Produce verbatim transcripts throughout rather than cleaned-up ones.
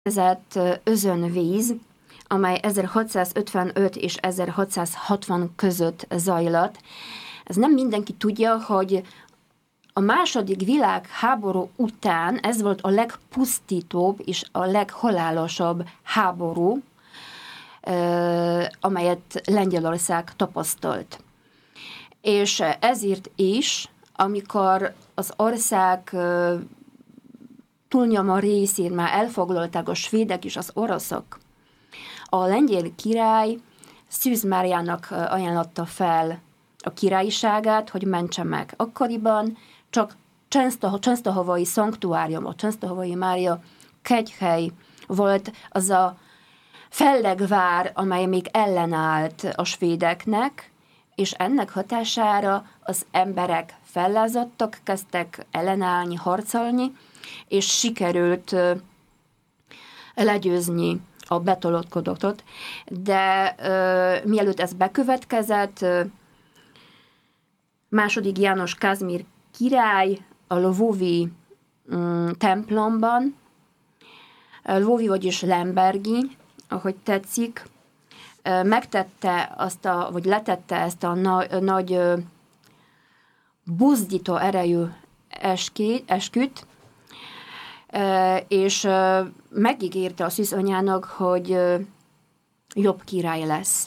vezet özönvíz, amely ezerhatszázötvenöt és ezerhatszázhatvan között zajlott. Ez nem mindenki tudja, hogy a második világháború után ez volt a legpusztítóbb és a leghalálosabb háború, amelyet Lengyelország tapasztalt. És ezért is, amikor az ország túlnyomó részén már elfoglalták a svédek és az oroszok, a lengyel király Szűz Máriának ajánlotta fel a királyságát, hogy mentse meg. Akkoriban csak Csensztahovai szanktuárium, a Csensztahovai Mária kegyhely volt az a fellegvár, amely még ellenállt a svédeknek, és ennek hatására az emberek fellázadtak, kezdtek ellenállni, harcolni, és sikerült legyőzni a betolódkodottot. De uh, mielőtt ez bekövetkezett, uh, második János Kázmér király a Lvovi um, templomban, Lvovi, vagyis Lembergi, ahogy tetszik, uh, megtette azt a, vagy letette ezt a na, nagy uh, buzdító erejű eskét, esküt, és megígérte a Szűz anyának, hogy jobb király lesz.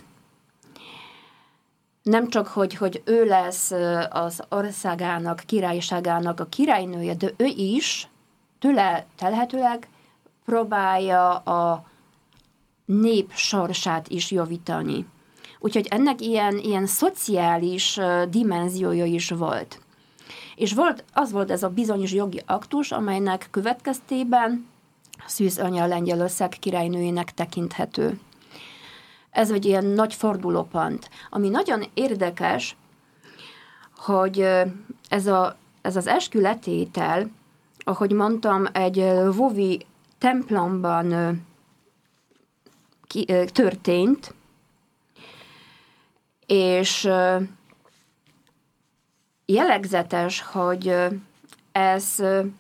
Nem csak, hogy, hogy ő lesz az országának, királyságának a királynője, de ő is tőle telhetőleg próbálja a nép sorsát is javítani. Úgyhogy ennek ilyen, ilyen szociális dimenziója is volt. És volt, az volt ez a bizonyos jogi aktus, amelynek következtében Szűz anya Lengyelország királynőjének tekinthető. Ez egy ilyen nagy fordulópont. Ami nagyon érdekes, hogy ez, a, ez az eskületétel, ahogy mondtam, egy lvovi templomban ki, történt, és jellegzetes, hogy ez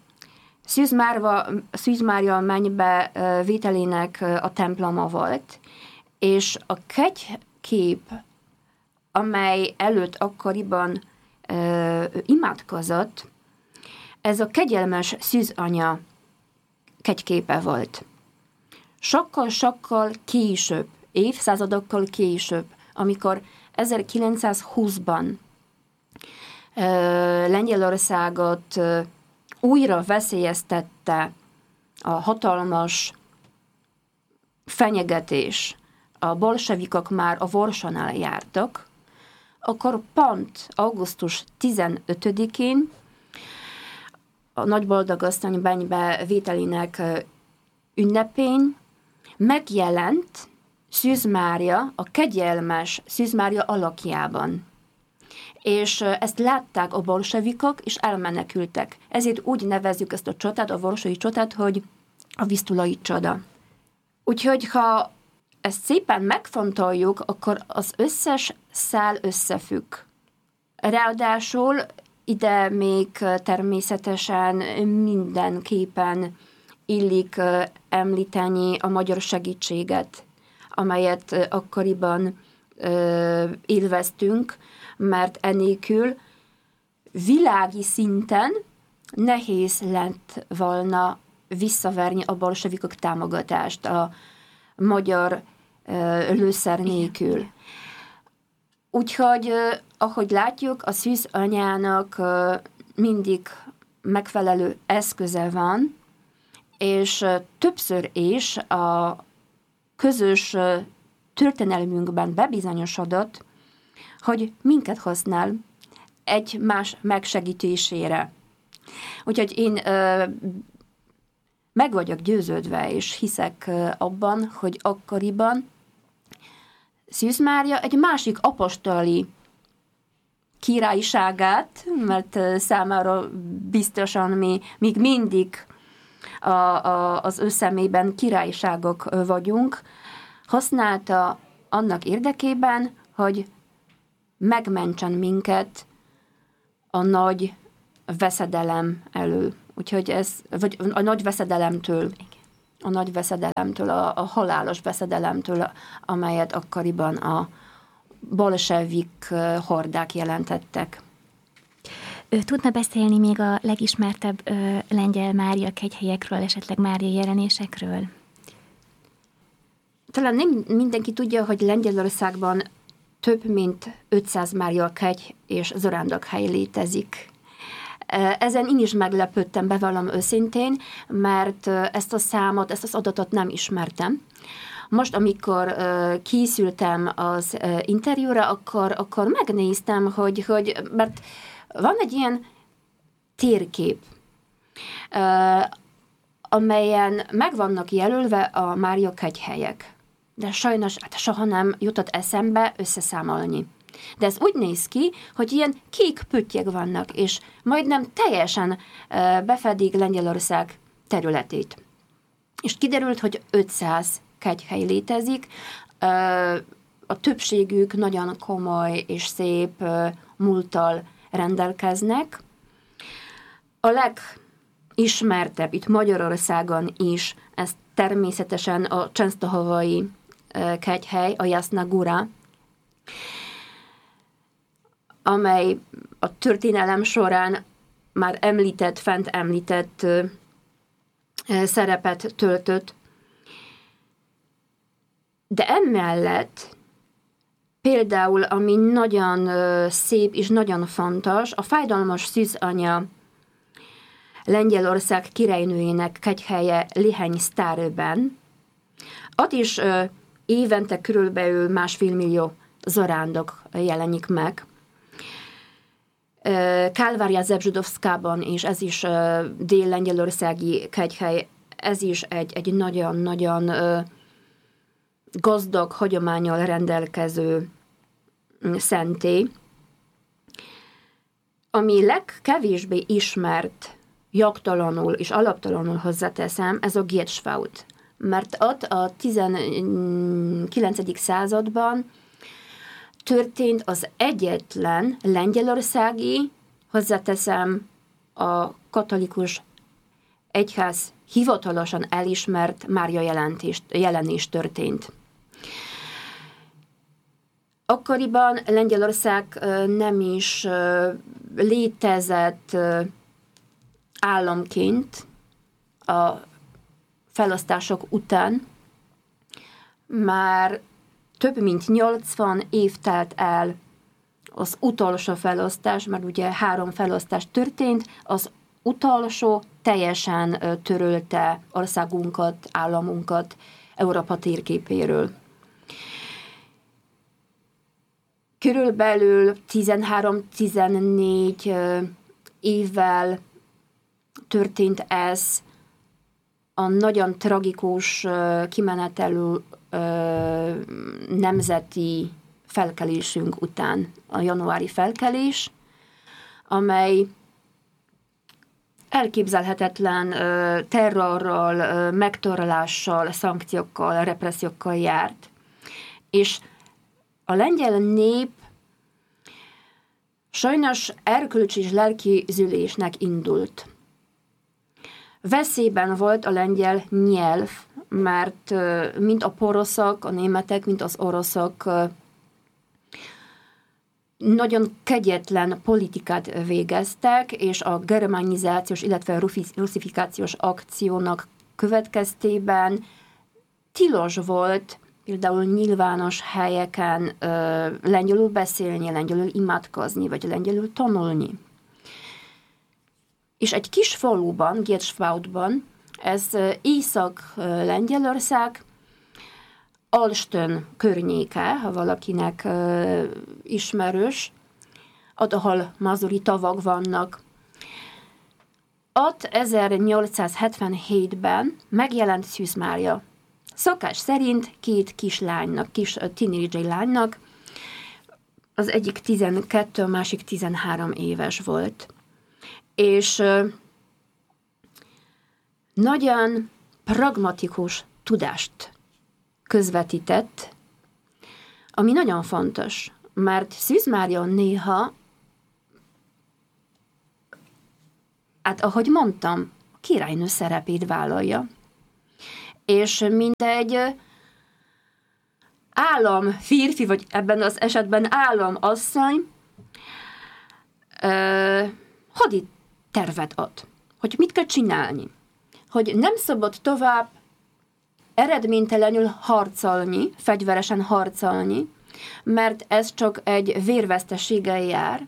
Szűz Mária mennybe vételének a temploma volt, és a kegykép, amely előtt akkoriban ő imádkozott, ez a kegyelmes Szűz anya kegyképe volt. Sokkal-sokkal később, évszázadokkal később, amikor ezerkilencszázhúszban Lengyelországot újra veszélyeztette a hatalmas fenyegetés, a bolsevikok már a Varsónál jártak, akkor pont augusztus tizenötödikén a Nagyboldogasszony mennybe vételének ünnepén megjelent Szűz Mária a kegyelmes Szűz Mária alakjában. És ezt látták a bolsevikok, és elmenekültek. Ezért úgy nevezzük ezt a csatát, a varsói csatát, hogy a Visztulai csoda. Úgyhogy, ha ezt szépen megfontoljuk, akkor az összes szál összefügg. Ráadásul ide még természetesen mindenképpen illik említeni a magyar segítséget, amelyet akkoriban élveztünk, mert enélkül világi szinten nehéz lett volna visszaverni a bolsevikok támogatást a magyar lőszer nélkül. Úgyhogy, ahogy látjuk, a Szűz anyának mindig megfelelő eszköze van, és többször is a közös történelmünkben bebizonyosodott, hogy minket használ egymás megsegítésére. Úgyhogy én ö, meg vagyok győződve, és hiszek ö, abban, hogy akkoriban Szűz Mária egy másik apostoli királyságát, mert ö, számára biztosan mi még mindig a, a, az ő szemében királyságok ö, vagyunk, használta annak érdekében, hogy megmentsen minket a nagy veszedelem elől. Úgyhogy ez, vagy a nagy veszedelemtől. a nagy veszedelemtől, a, a halálos veszedelemtől, amelyet akkoriban a bolsevik hordák jelentettek. Tudna beszélni még a legismertebb ö, lengyel Mária kegyhelyekről, esetleg Mária jelenésekről? Talán nem mindenki tudja, hogy Lengyelországban több mint ötszáz Mária kegy és zarándokhely létezik. Ezen én is meglepődtem, bevallom őszintén, mert ezt a számot, ezt az adatot nem ismertem. Most, amikor készültem az interjúra, akkor, akkor megnéztem, hogy, hogy mert van egy ilyen térkép, amelyen meg vannak jelölve a Mária kegyhelyek. De sajnos hát soha nem jutott eszembe összeszámolni. De ez úgy néz ki, hogy ilyen kék pöttyek vannak, és majdnem teljesen befedik Lengyelország területét. És kiderült, hogy ötszáz kegyhely létezik. A többségük nagyon komoly és szép múlttal rendelkeznek. A legismertebb itt Magyarországon is, ez természetesen a csensztohovai kegyhely, a Jasna Góra, amely a történelem során már említett, fent említett szerepet töltött. De emellett például, ami nagyon szép és nagyon fontos, a fájdalmas szűzanya Lengyelország királynőjének kegyhelye Liheny-Sztárőben. Ott is évente körülbelül másfél millió zarándok jelenik meg. Kálvária Zebzsudovszkában is, ez is dél-lengyelországi kegyhely, ez is egy, egy nagyon-nagyon gazdag hagyománnyal rendelkező szentély. Ami legkevésbé ismert, jogtalanul és alaptalanul hozzáteszem, ez a Gierschwald. Mert ott a tizenkilencedik században történt az egyetlen lengyelországi, hozzáteszem, a katolikus egyház hivatalosan elismert Mária jelentés, jelenés történt. Akkoriban Lengyelország nem is létezett államként a felosztások után, már több mint nyolcvan év telt el az utolsó felosztás, mert ugye három felosztás történt, az utolsó teljesen törölte országunkat, államunkat Európa térképéről. Körülbelül tizenhárom-tizennégy évvel történt ez a nagyon tragikus kimenetelő nemzeti felkelésünk után, a januári felkelés, amely elképzelhetetlen terrorral, megtorlással, szankciókkal, repressziókkal járt. És a lengyel nép sajnos erkölcsi és lelki zülésnek indult. Veszélyben volt a lengyel nyelv, mert mind a poroszok, a németek, mind az oroszok nagyon kegyetlen politikát végeztek, és a germanizációs, illetve russzifikációs akciónak következtében tilos volt például nyilvános helyeken ö, lengyelül beszélni, lengyelül imádkozni, vagy lengyelül tanulni. És egy kis faluban, Gierschwaldban, ez Észak-Lengyelország, Alstön környéke, ha valakinek uh, ismerős, ott, ahol mazuri tavak vannak. Ott ezernyolcszázhetvenhétben megjelent Szűz Mária. Szokás szerint két kislánynak, kis tínédzser lánynak, az egyik tizenkettő, a másik tizenhárom éves volt. És uh, nagyon pragmatikus tudást közvetített, ami nagyon fontos, mert Szűz Mária néha, hát ahogy mondtam, királynő szerepét vállalja. és mint egy állam férfi, vagy ebben az esetben állam asszony, hadi tervet ad, hogy mit kell csinálni. Hogy nem szabad tovább eredménytelenül harcolni, fegyveresen harcolni, mert ez csak egy vérveszteséggel jár.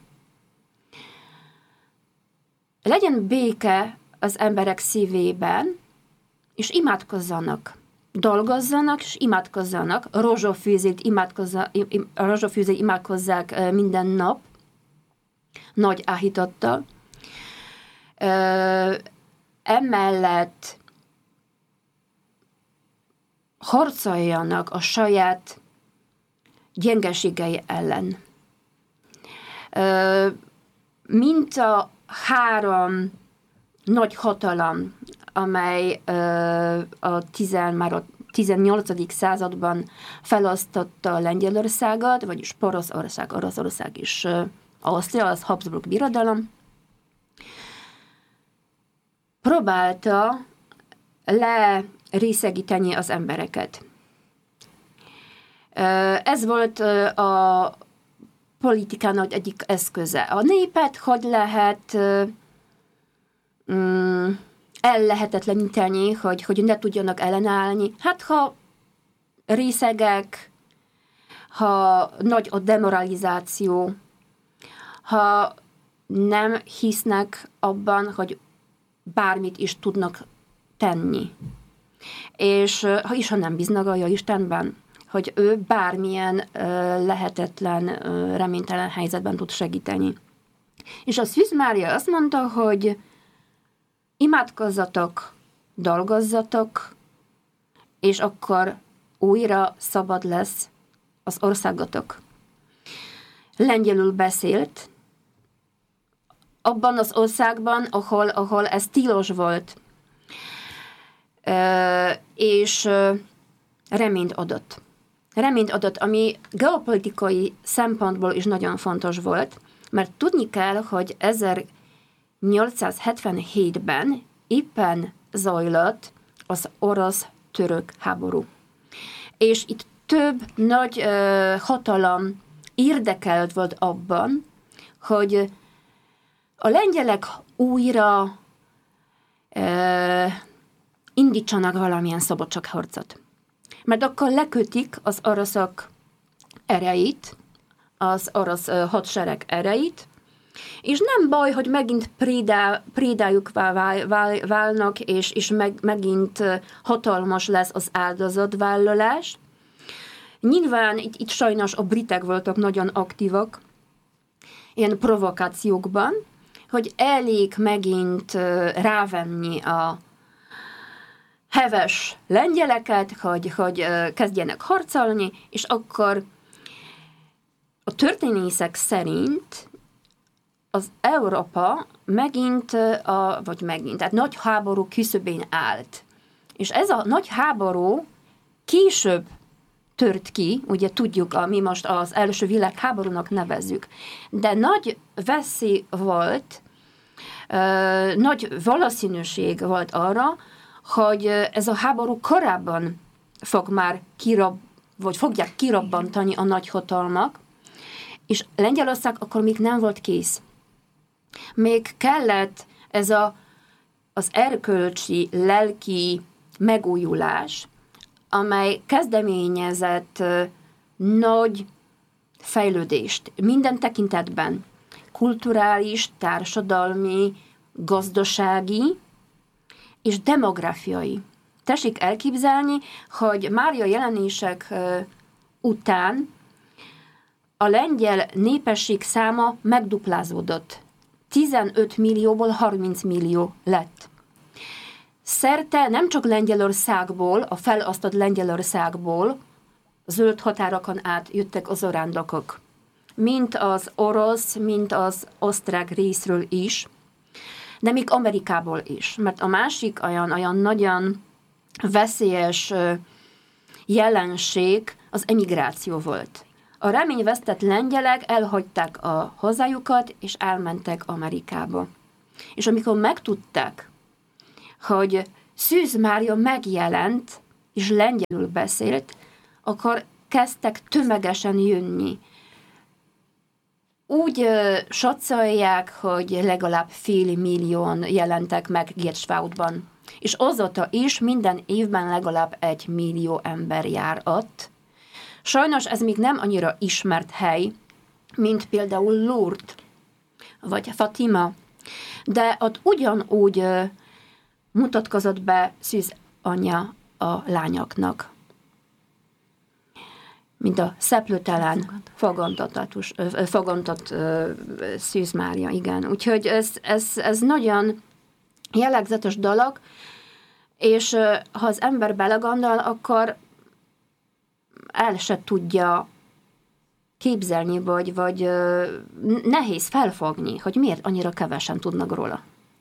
Legyen béke az emberek szívében, és imádkozzanak. Dolgozzanak, és imádkozzanak. Rozsófűzét imádkozzák minden nap, nagy áhítattal. Emellett harcoljanak a saját gyengeségei ellen. Mint a három nagy hatalom, amely a tizen, már a tizennyolcadik században felosztotta Lengyelországot, vagyis Poroszország, Oroszország és Ausztria, az Habsburg birodalom, próbálta lerészegíteni az embereket. Ez volt a politikának egyik eszköze. A népet hogy lehet um, ellehetetleníteni, hogy, hogy ne tudjanak ellenállni. Hát, ha részegek, ha nagy a demoralizáció, ha nem hisznek abban, hogy bármit is tudnak tenni. És ha is, ha nem bíznak a Istenben, hogy ő bármilyen uh, lehetetlen, uh, reménytelen helyzetben tud segíteni. És a Szűz Mária azt mondta, hogy imádkozzatok, dolgozzatok, és akkor újra szabad lesz az országotok. Lengyelül beszélt, abban az országban, ahol, ahol ez tilos volt, uh, és uh, reményt adott. Reményt adott, ami geopolitikai szempontból is nagyon fontos volt, mert tudni kell, hogy ezernyolcszázhetvenhétben éppen zajlott az orosz-török háború. És itt több nagy uh, hatalom érdekelt volt abban, hogy a lengyelek újra uh, indítsanak valamilyen szabadságharcot. Mert akkor lekötik az oroszok erejét, az orosz uh, hadsereg erejét, és nem baj, hogy megint prédá, prédájuk vál, vál, válnak, és, és meg, megint uh, hatalmas lesz az áldozatvállalás. Nyilván itt, itt sajnos a britek voltak nagyon aktívak ilyen provokációkban, hogy elég megint uh, rávenni a heves lengyeleket, hogy, hogy uh, kezdjenek harcolni, és akkor a történészek szerint az Európa megint, a, vagy megint, tehát nagy háború küszöbén állt. És ez a nagy háború később tört ki, ugye tudjuk, a, mi most az első világháborúnak nevezzük, de nagy veszély volt, uh, nagy valószínűség volt arra, hogy ez a háború korábban fog már kirob, vagy fogják kirobbantani a nagyhatalmak, és Lengyelország akkor még nem volt kész. Még kellett ez a, az erkölcsi, lelki megújulás, amely kezdeményezett uh, nagy fejlődést minden tekintetben, kulturális, társadalmi, gazdasági és demográfiai. Tessék elképzelni, hogy Mária jelenések uh, után a lengyel népesség száma megduplázódott. tizenöt millióból harminc millió lett. Szerte nem csak Lengyelországból, a felosztott Lengyelországból, zöld határokon át jöttek az zarándokok. Mint az orosz, mint az osztrák részről is, de még Amerikából is. Mert a másik olyan, olyan nagyon veszélyes jelenség az emigráció volt. A reményvesztett lengyelek elhagyták a hazájukat, és elmentek Amerikába. És amikor megtudták, hogy Szűz Mária megjelent és lengyelül beszélt, akkor kezdtek tömegesen jönni. Úgy uh, satszolják, hogy legalább fél millióan jelentek meg Gierschwaudban. És azóta is minden évben legalább egy millió ember jár ott. Sajnos ez még nem annyira ismert hely, mint például Lourdes, vagy Fatima, de ott ugyanúgy uh, mutatkozott be Szűz anya a lányoknak, mint a szeplőtelen fogantatott, fogantott uh, Szűz Mária, igen. Úgyhogy ez, ez, ez nagyon jellegzetes dolog, és uh, ha az ember belegondol, akkor el se tudja képzelni, vagy, vagy uh, nehéz felfogni, hogy miért annyira kevesen tudnak róla.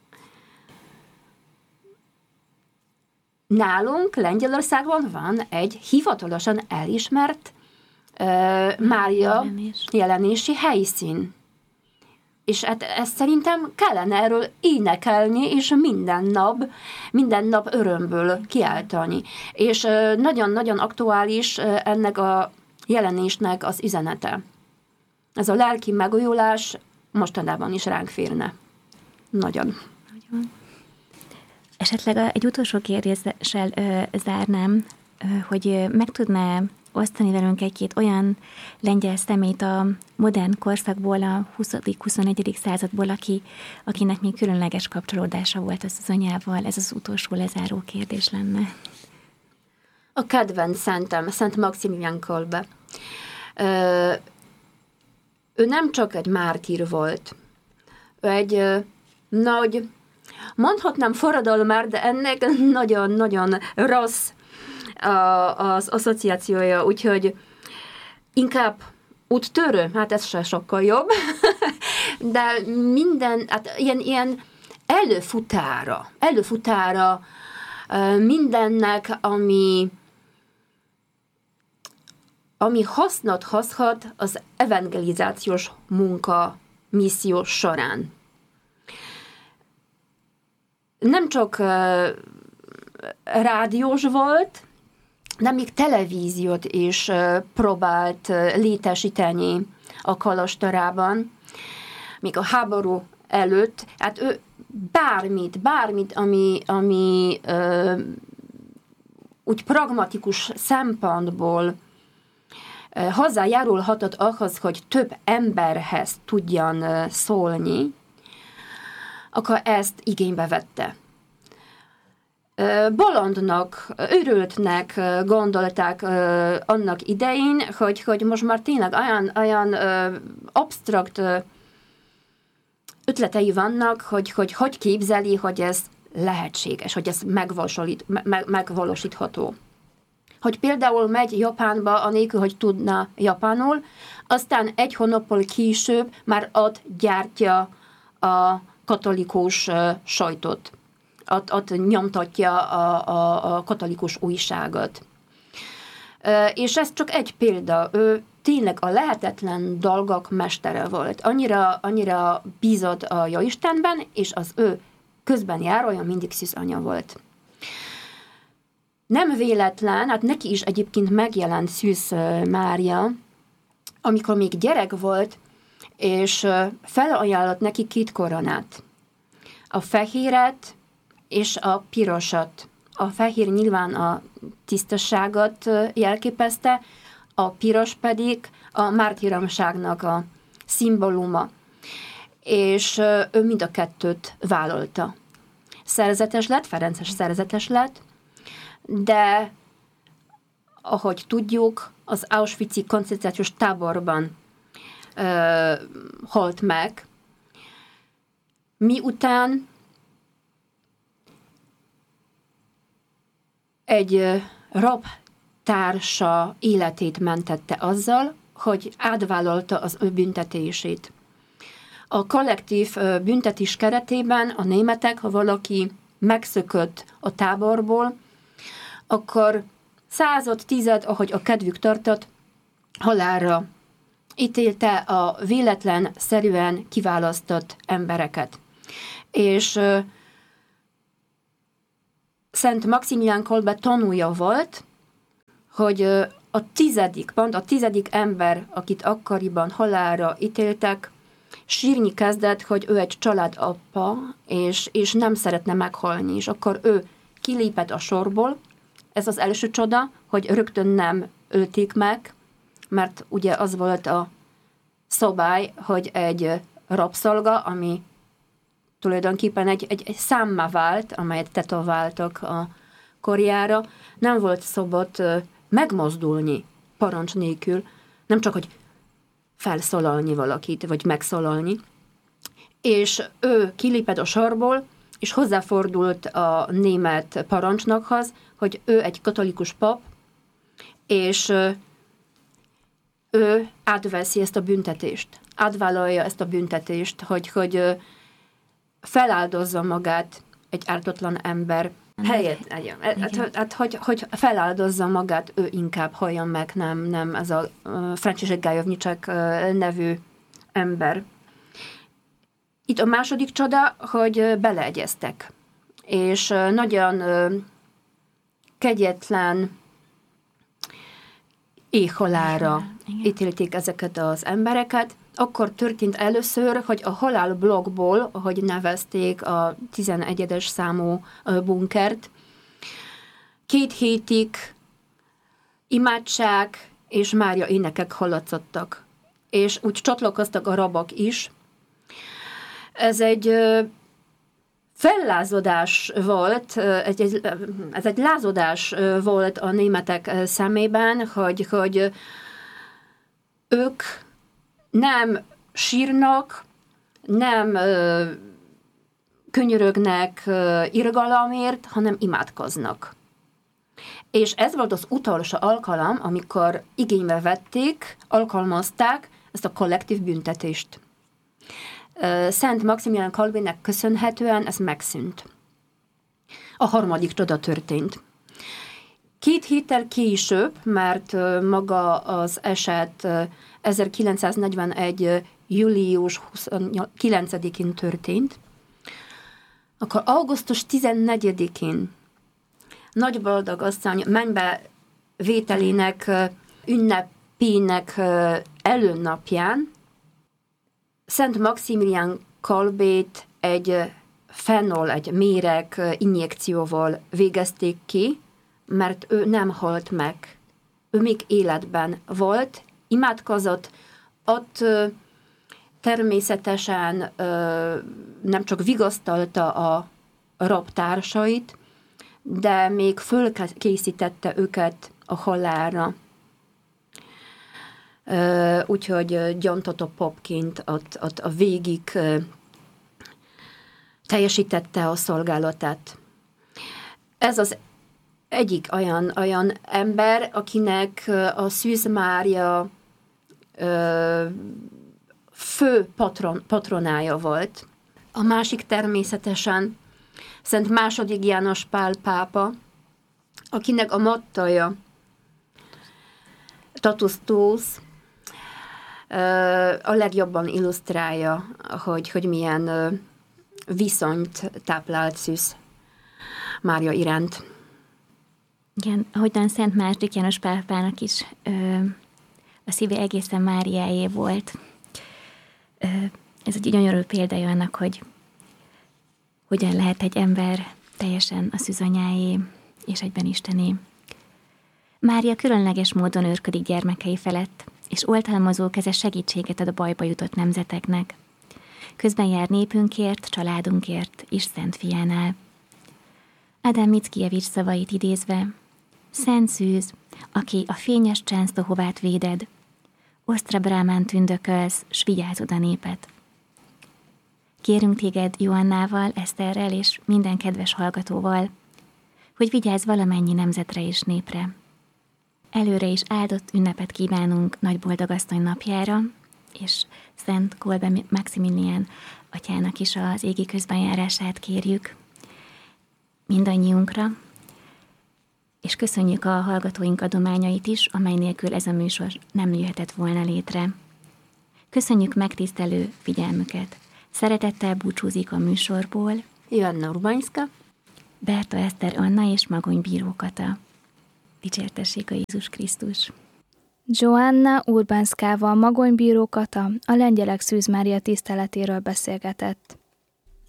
Nálunk Lengyelországban van egy hivatalosan elismert uh, Mária Jelenés. jelenési helyszín. És hát ezt szerintem kellene erről énekelni, és minden nap, minden nap örömből kiáltani. És uh, nagyon-nagyon aktuális uh, ennek a jelenésnek az üzenete. Ez a lelki megújulás mostanában is ránk férne. Nagyon. Nagyon. Esetleg egy utolsó kérdéssel ö, zárnám, ö, hogy meg tudná osztani velünk egy-két olyan lengyel szemét a modern korszakból, a huszadik-huszonegyedik századból, aki, akinek még különleges kapcsolódása volt az az anyával. Ez az utolsó lezáró kérdés lenne. A kedvenc szentem, Szent Maximilián Kolbe. Ö, ő nem csak egy mártír volt, ő egy ö, nagy, mondhatnám forradalmár, de ennek nagyon-nagyon rossz a, az asszociációja, úgyhogy inkább úttörő, hát ez se sokkal jobb, de minden, hát ilyen, ilyen előfutára, előfutára mindennek, ami ami hasznot hozhat az evangelizációs munka misszió során. Nem csak uh, rádiós volt, de még televíziót is uh, próbált uh, létesíteni a kolostorában, még a háború előtt. Hát ő bármit, bármit, ami, ami uh, úgy pragmatikus szempontból uh, hozzájárulhatott ahhoz, hogy több emberhez tudjan uh, szólni, akkor ezt igénybe vette. Bolondnak, őrültnek gondolták annak idején, hogy, hogy most már tényleg olyan, olyan absztrakt ötletei vannak, hogy, hogy hogy képzeli, hogy ez lehetséges, hogy ez meg, megvalósítható. Hogy például megy Japánba, anélkül, hogy tudna japánul, aztán egy hónappal később már ott gyártja a katolikus uh, sajtot. Ott, ott nyomtatja a, a, a katolikus újságot. Uh, és ez csak egy példa. Ő tényleg a lehetetlen dolgok mestere volt. Annyira, annyira bízott a Jóistenben, és az ő közben járója mindig Szűz anya volt. Nem véletlen, hát neki is egyébként megjelent Szűz Mária, amikor még gyerek volt, és felajánlott neki két koronát. A fehéret és a pirosat. A fehér nyilván a tisztaságot jelképezte, a piros pedig a mártíromságnak a szimbóluma. És ő mind a kettőt vállalta. Szerzetes lett, ferences szerzetes lett, de ahogy tudjuk, az Auschwitz-i koncentrációs táborban Uh, halt meg, miután egy uh, rabtársa életét mentette azzal, hogy átvállalta az ő büntetését. A kollektív uh, büntetés keretében a németek, ha valaki megszökött a táborból, akkor század, tized, ahogy a kedvük tartott, halálra ítélte a véletlen szerűen kiválasztott embereket. És Szent Maximilián Kolbe tanúja volt, hogy a tizedik, pont a tizedik ember, akit akkoriban halálra ítéltek, sírni kezdett, hogy ő egy családapa, és, és nem szeretne meghalni, és akkor ő kilépett a sorból. Ez az első csoda, hogy rögtön nem ölték meg, mert ugye az volt a szabály, hogy egy rabszolga, ami tulajdonképpen egy, egy, egy számmá vált, amelyet tetováltak a karjára, nem volt szabad megmozdulni parancs nélkül, nem csak, hogy felszólalni valakit, vagy megszólalni. És ő kilépett a sorból, és hozzáfordult a német parancsnokhoz, hogy ő egy katolikus pap, és ő átveszi ezt a büntetést, átvállalja ezt a büntetést, hogy, hogy feláldozza magát egy ártatlan ember helyett. Hát, hát, hogy, hogy feláldozza magát, ő inkább halljon meg, nem, nem ez a uh, Franciszek Gajovnicsek uh, nevű ember. Itt a második csoda, hogy uh, beleegyeztek. És uh, nagyon uh, kegyetlen éhhalára ítélték ezeket az embereket. Akkor történt először, hogy a halálblokkból, ahogy nevezték a tizenegyedes számú bunkert, két hétig imádság és Mária énekek hallatszottak. És úgy csatlakoztak a rabok is. Ez egy fellázadás volt, egy, egy, ez egy lázadás volt a németek szemében, hogy, hogy ők nem sírnak, nem ö, könyörögnek ö, irgalomért, hanem imádkoznak. És ez volt az utolsó alkalom, amikor igénybe vették, alkalmazták ezt a kollektív büntetést. Ö, Szent Maximilián Kolbének köszönhetően ez megszűnt. A harmadik csoda történt. Két héttel később, mert ö, maga az eset ö, ezerkilencszáznegyvenegy. július huszonkilencedikén történt, akkor augusztus tizennegyedikén Nagy Boldog Asszony mennybe vételének ünnepének előnapján Szent Maximilián Kolbét egy fenol, egy méreg injekcióval végezték ki, mert ő nem halt meg. Ő még életben volt, imádkozott, ott ö, természetesen ö, nem csak vigasztalta a rabtársait, de még fölkészítette őket a halálra. Ö, úgyhogy gyóntató popként ott, ott a végig ö, teljesítette a szolgálatát. Ez az egyik olyan, olyan ember, akinek a Szűz Mária Ö, fő patron, patronája volt. A másik természetesen Szent második János Pál pápa, akinek a mottoja Totus tuus a legjobban illusztrálja, hogy, hogy milyen viszonyt táplált Szűz Mária iránt. Igen, ahogyan Szent második János Pál pápának is ö, a szíve egészen Máriáé volt. Ez egy gyönyörű példája annak, hogy hogyan lehet egy ember teljesen a szűzanyáé és egyben Istené. Mária különleges módon őrködik gyermekei felett, és oltalmazó keze segítséget ad a bajba jutott nemzeteknek. Közben jár népünkért, családunkért és Szent Fiánál. Ádám Mickiewicz szavait idézve: Szent Szűz, aki a fényes Csensztohovát véded, osztra brámán tündökölsz, s vigyázod a népet. Kérünk téged Joannával, Eszterrel és minden kedves hallgatóval, hogy vigyázz valamennyi nemzetre és népre. Előre is áldott ünnepet kívánunk Nagy Boldog Asszony napjára, és Szent Kolbe Maximilián atyának is az égi közbenjárását kérjük mindannyiunkra, és köszönjük a hallgatóink adományait is, amely nélkül ez a műsor nem jöhetett volna létre. Köszönjük megtisztelő figyelmüket. Szeretettel búcsúzik a műsorból Joanna Urbańska, Berta Eszter Anna és Magonybíró Kata. Dicsértessék a Jézus Krisztus! Joanna Urbanszkával Magonybíró Kata a lengyelek Szűz Mária tiszteletéről beszélgetett.